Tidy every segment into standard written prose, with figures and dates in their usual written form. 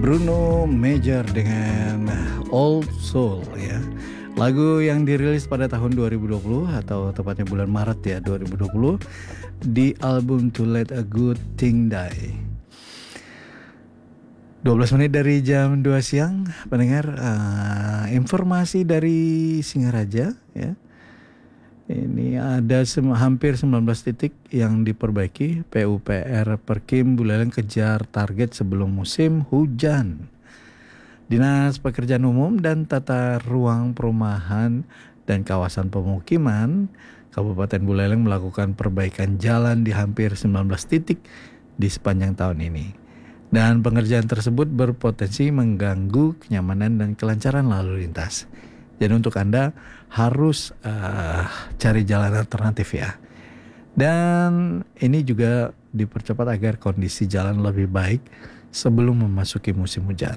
Bruno Major dengan Old Soul ya. Lagu yang dirilis pada tahun 2020 atau tepatnya bulan Maret ya 2020 di album To Let a Good Thing Die. 12 menit dari jam 2 siang pendengar, informasi dari Singaraja ya. Ini ada hampir 19 titik yang diperbaiki. PUPR Perkim Buleleng kejar target sebelum musim hujan. Dinas Pekerjaan Umum dan Tata Ruang Perumahan dan Kawasan Pemukiman Kabupaten Buleleng melakukan perbaikan jalan di hampir 19 titik di sepanjang tahun ini. Dan pengerjaan tersebut berpotensi mengganggu kenyamanan dan kelancaran lalu lintas. Jadi untuk Anda harus cari jalan alternatif ya. Dan ini juga dipercepat agar kondisi jalan lebih baik sebelum memasuki musim hujan.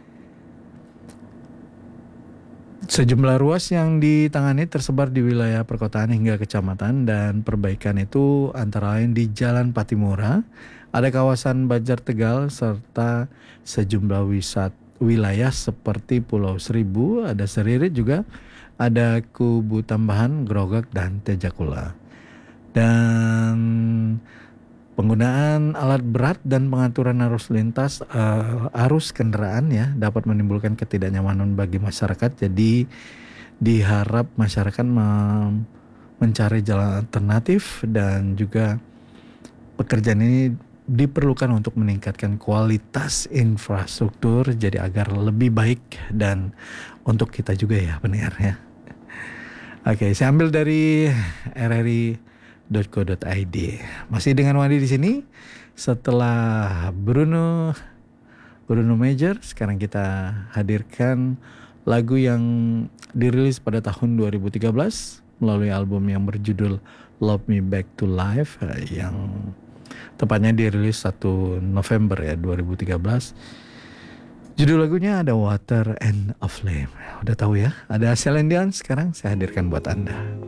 Sejumlah ruas yang ditangani tersebar di wilayah perkotaan hingga kecamatan dan perbaikan itu antara lain di Jalan Patimura, ada kawasan Banjar Tegal serta sejumlah wilayah seperti Pulau Seribu, ada Seririt juga, ada Kubu Tambahan, Grogak dan Tejakula. Dan penggunaan alat berat dan pengaturan arus lintas arus kendaraan ya dapat menimbulkan ketidaknyamanan bagi masyarakat. Jadi diharap masyarakat mencari jalan alternatif dan juga pekerjaan ini diperlukan untuk meningkatkan kualitas infrastruktur jadi agar lebih baik dan untuk kita juga ya pendengar ya. Oke, saya ambil dari rri.co.id. Masih dengan Wandi di sini. Setelah Bruno Major, sekarang kita hadirkan lagu yang dirilis pada tahun 2013 melalui album yang berjudul Love Me Back to Life yang tepatnya dirilis 1 November ya 2013. Judul lagunya ada Water and a Flame. Udah tahu ya? Ada Celine Dion, sekarang saya hadirkan buat Anda.